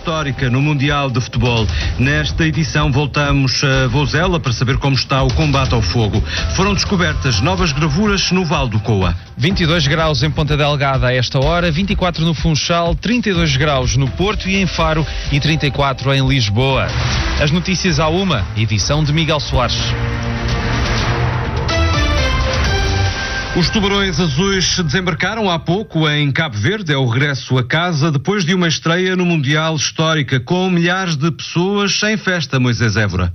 histórica no Mundial de Futebol. Nesta edição voltamos a Vozela para saber como está o combate ao fogo. Foram descobertas novas gravuras no Vale do Coa. 22 graus em Ponta Delgada a esta hora, 24 no Funchal, 32 graus no Porto e em Faro e 34 em Lisboa. As notícias à uma, edição de Miguel Soares. Os tubarões azuis desembarcaram há pouco em Cabo Verde. É o regresso a casa depois de uma estreia no Mundial histórica com milhares de pessoas em festa, Moisés Évora.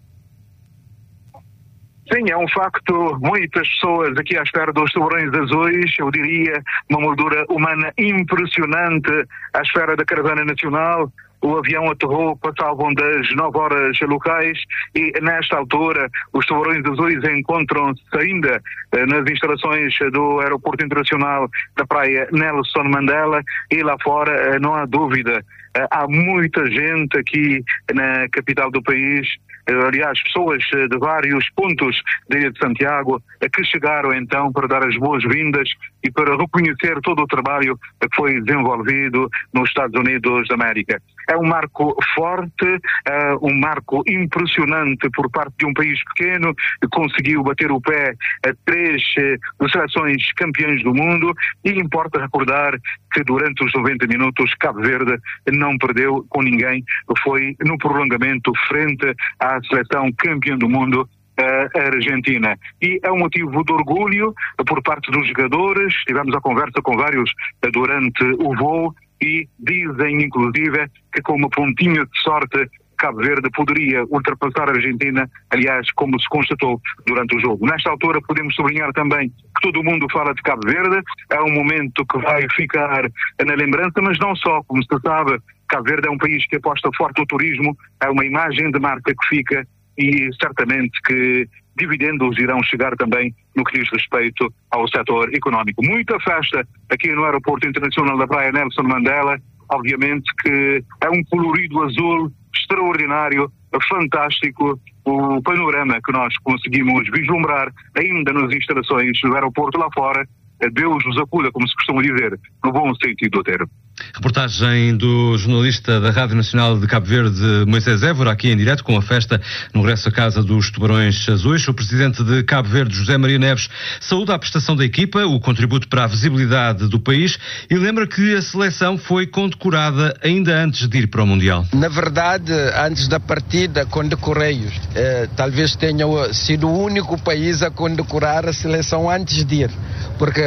Sim, é um facto, muitas pessoas aqui à espera dos tubarões azuis, eu diria uma moldura humana impressionante à espera da caravana nacional. O avião aterrou passavam das 9 horas locais e nesta altura os tubarões azuis encontram-se ainda nas instalações do Aeroporto Internacional da Praia Nelson Mandela e lá fora não há dúvida, há muita gente aqui na capital do país. Aliás, pessoas de vários pontos da Ilha de Santiago que chegaram então para dar as boas-vindas e para reconhecer todo o trabalho que foi desenvolvido nos Estados Unidos da América. É um marco forte, um marco impressionante por parte de um país pequeno que conseguiu bater o pé a 3 seleções campeãs do mundo e importa recordar que durante os 90 minutos Cabo Verde não perdeu com ninguém, foi no prolongamento frente à seleção campeã do mundo, a Argentina. E é um motivo de orgulho por parte dos jogadores. Tivemos a conversa com vários durante o voo e dizem inclusive que com uma pontinha de sorte Cabo Verde poderia ultrapassar a Argentina, aliás, como se constatou durante o jogo. Nesta altura podemos sublinhar também que todo o mundo fala de Cabo Verde, é um momento que vai ficar na lembrança, mas não só, como se sabe, Cabo Verde é um país que aposta forte no turismo, é uma imagem de marca que fica e certamente que dividendos irão chegar também no que diz respeito ao setor económico. Muita festa aqui no Aeroporto Internacional da Praia Nelson Mandela, obviamente que é um colorido azul extraordinário, fantástico, o panorama que nós conseguimos vislumbrar ainda nas instalações do aeroporto lá fora. Deus nos acuda, como se costuma dizer, no bom sentido do termo. Reportagem do jornalista da Rádio Nacional de Cabo Verde, Moisés Évora, aqui em direto com a festa no regresso à casa dos tubarões azuis. O presidente de Cabo Verde, José Maria Neves, saúda a prestação da equipa, o contributo para a visibilidade do país e lembra que a seleção foi condecorada ainda antes de ir para o Mundial. Na verdade, antes da partida, condecorei-os. Talvez tenha sido o único país a condecorar a seleção antes de ir, porque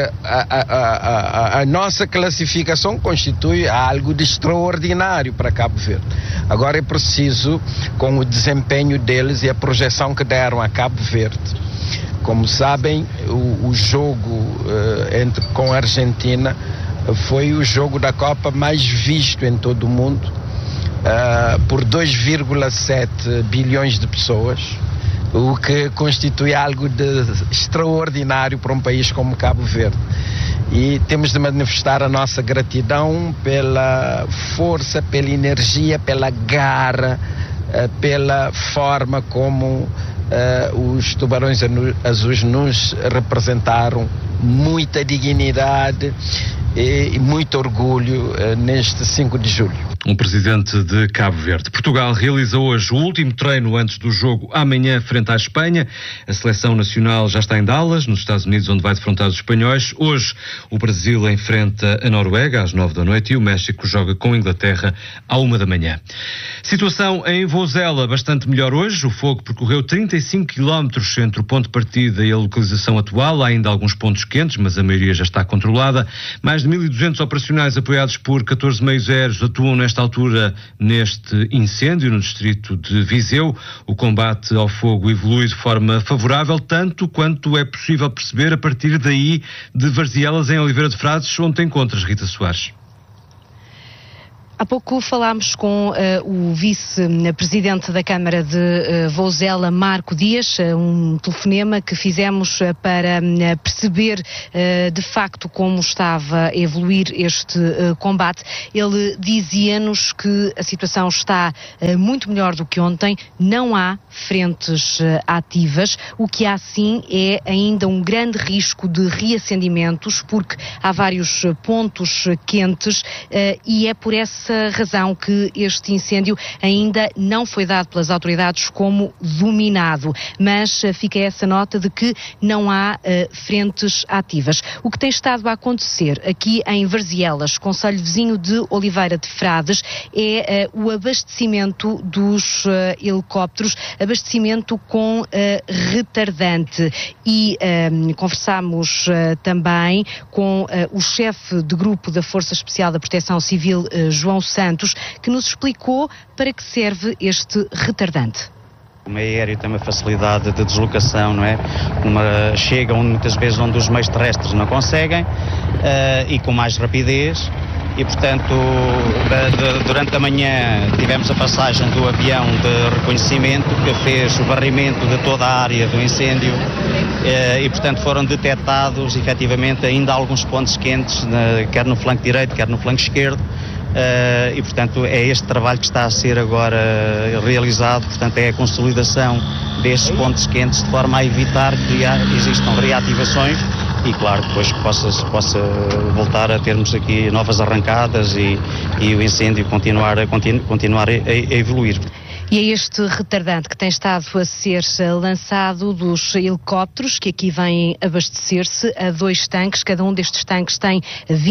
a nossa classificação constitui algo de extraordinário para Cabo Verde. Agora é preciso, com o desempenho deles e a projeção que deram a Cabo Verde. Como sabem, o jogo com a Argentina foi o jogo da Copa mais visto em todo o mundo, por 2,7 bilhões de pessoas, o que constitui algo de extraordinário para um país como Cabo Verde. E temos de manifestar a nossa gratidão pela força, pela energia, pela garra, pela forma como os tubarões azuis nos representaram. Muita dignidade e muito orgulho neste 5 de julho. Um presidente de Cabo Verde. Portugal realiza hoje o último treino antes do jogo amanhã frente à Espanha. A seleção nacional já está em Dallas, nos Estados Unidos, onde vai defrontar os espanhóis. Hoje o Brasil enfrenta a Noruega às 9 da noite e o México joga com a Inglaterra à 1 da manhã. Situação em Vozela bastante melhor hoje. O fogo percorreu 35 quilómetros entre o ponto de partida e a localização atual. Há ainda alguns pontos quentes, mas a maioria já está controlada. Mais de 1.200 operacionais apoiados por 14 meios aéreos atuam nesta altura neste incêndio no distrito de Viseu. O combate ao fogo evolui de forma favorável, tanto quanto é possível perceber a partir daí de Varzielas, em Oliveira de Frades, onde te encontras, Rita Soares. Há pouco falámos com o vice-presidente da Câmara de Vozela, Marco Dias, um telefonema que fizemos para perceber de facto como estava a evoluir este combate. Ele dizia-nos que a situação está muito melhor do que ontem, não há frentes ativas, o que há sim é ainda um grande risco de reacendimentos, porque há vários pontos quentes e é por essa essa razão que este incêndio ainda não foi dado pelas autoridades como dominado, mas fica essa nota de que não há frentes ativas. O que tem estado a acontecer aqui em Varzielas, concelho vizinho de Oliveira de Frades, é o abastecimento dos helicópteros, abastecimento com retardante. E conversámos também com o chefe de grupo da Força Especial da Proteção Civil, João Santos, que nos explicou para que serve este retardante. O meio aéreo tem uma facilidade de deslocação, não é? Chega muitas vezes onde os meios terrestres não conseguem e com mais rapidez. E, portanto, durante a manhã tivemos a passagem do avião de reconhecimento que fez o varrimento de toda a área do incêndio e, portanto, foram detectados, efetivamente, ainda alguns pontos quentes, quer no flanco direito, quer no flanco esquerdo. E, portanto, é este trabalho que está a ser agora realizado, portanto, é a consolidação destes pontos quentes de forma a evitar que existam reativações e, claro, depois que possa voltar a termos aqui novas arrancadas e o incêndio continuar a evoluir. E é este retardante que tem estado a ser lançado dos helicópteros que aqui vêm abastecer-se a 2 tanques. Cada um destes tanques tem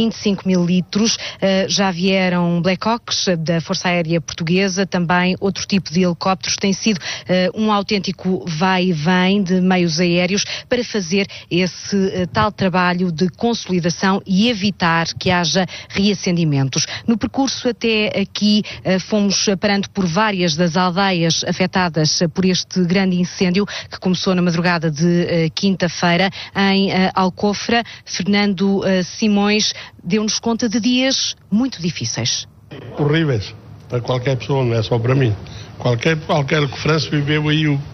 25 mil litros. Já vieram Black Hawks da Força Aérea Portuguesa, também outro tipo de helicópteros. Tem sido um autêntico vai e vem de meios aéreos para fazer esse tal trabalho de consolidação e evitar que haja reacendimentos. No percurso até aqui fomos parando por várias das aldeias afetadas por este grande incêndio que começou na madrugada de quinta-feira em Alcofra. Fernando Simões deu-nos conta de dias muito difíceis. Horríveis para qualquer pessoa, não é só para mim. Qualquer cofrense viveu aí o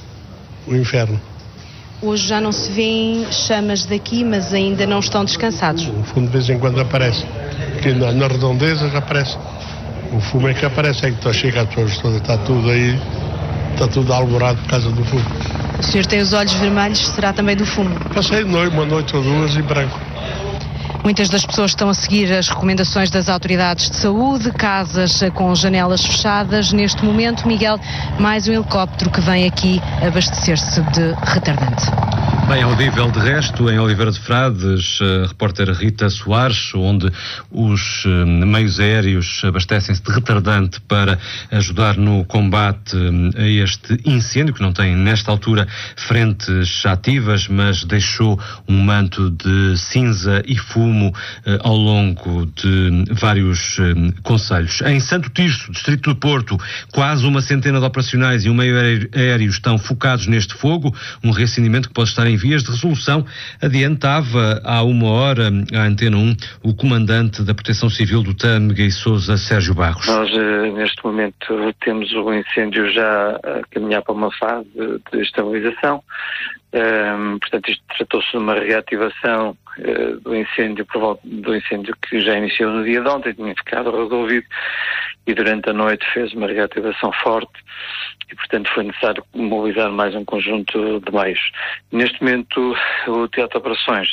inferno. Hoje já não se vêem chamas daqui, mas ainda não estão descansados. O fumo de vez em quando aparece. Aqui na redondeza já aparece. O fumo é que aparece, é que chega a pessoas todas, está tudo aí, está tudo alvorado por causa do fumo. O senhor tem os olhos vermelhos, será também do fumo? Passei uma noite ou duas em branco. Muitas das pessoas estão a seguir as recomendações das autoridades de saúde, casas com janelas fechadas. Neste momento, Miguel, mais um helicóptero que vem aqui abastecer-se de retardante. Bem audível de resto, em Oliveira de Frades, a repórter Rita Soares, onde os meios aéreos abastecem-se de retardante para ajudar no combate a este incêndio, que não tem nesta altura frentes ativas, mas deixou um manto de cinza e fumo ao longo de vários concelhos. Em Santo Tirso, distrito do Porto, quase uma centena de operacionais e um meio aéreo estão focados neste fogo, um reacendimento que pode estar em vias de resolução, adiantava há uma hora à Antena 1 o comandante da Proteção Civil do Tâmega e Sousa, Sérgio Barros. Nós, neste momento, temos o incêndio já a caminhar para uma fase de estabilização. Portanto, isto tratou-se de uma reativação do incêndio que já iniciou no dia de ontem, tinha ficado resolvido e durante a noite fez uma reativação forte e, portanto, foi necessário mobilizar mais um conjunto de meios. Neste momento, o teatro de operações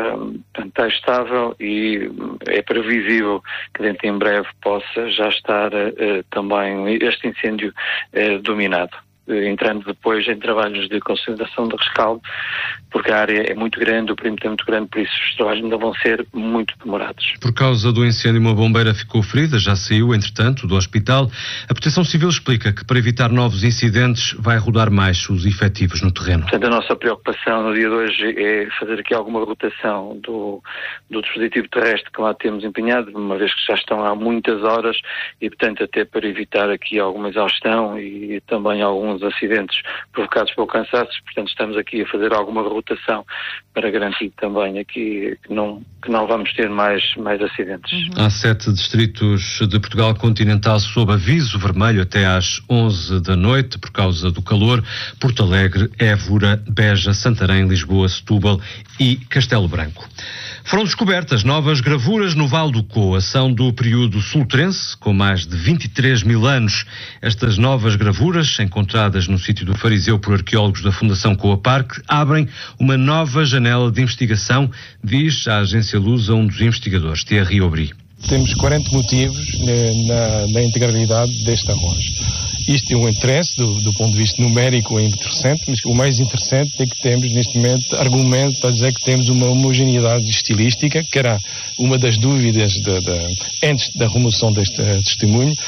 está estável e é previsível que dentro em breve possa já estar também este incêndio dominado. Entrando depois em trabalhos de consolidação de rescaldo, porque a área é muito grande, o perímetro é muito grande, por isso os trabalhos ainda vão ser muito demorados. Por causa do incêndio, uma bombeira ficou ferida, já saiu, entretanto, do hospital. A Proteção Civil explica que para evitar novos incidentes vai rodar mais os efetivos no terreno. Portanto, a nossa preocupação no dia de hoje é fazer aqui alguma rotação do dispositivo terrestre que lá temos empenhado, uma vez que já estão há muitas horas e, portanto, até para evitar aqui alguma exaustão e também alguns acidentes provocados pelo cansaço. Portanto, estamos aqui a fazer alguma rotação para garantir também aqui que não vamos ter mais acidentes. Há 7 distritos de Portugal continental sob aviso vermelho até às 11 da noite por causa do calor: Porto Alegre, Évora, Beja, Santarém, Lisboa, Setúbal e Castelo Branco. Foram descobertas novas gravuras no Vale do Coa. São do período sultrense, com mais de 23 mil anos. Estas novas gravuras, encontradas no sítio do Fariseu por arqueólogos da Fundação Coa Parque, abrem uma nova janela de investigação, diz a agência Lusa um dos investigadores, Thierry Aubry. Temos 40 motivos na integralidade deste arroz. Isto é um interesse, do ponto de vista numérico, é interessante, mas o mais interessante é que temos, neste momento, argumento para dizer que temos uma homogeneidade estilística, que era uma das dúvidas antes da remoção deste testemunho.